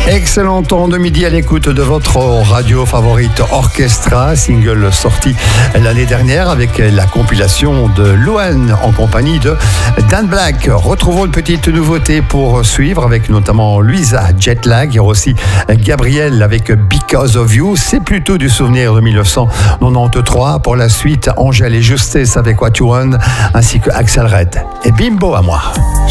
Excellent temps de midi à l'écoute de votre radio favorite Orchestra, single sorti l'année dernière avec la compilation de Luan en compagnie de Dan Black. Retrouvons une petite nouveauté pour suivre avec notamment Louisa Jetlag. Il y aura aussi Gabriel avec Because of You. C'est plutôt du souvenir de 1993. Pour la suite, Angèle et Justice avec What You Want ainsi que Axel Red et Bimbo à moi.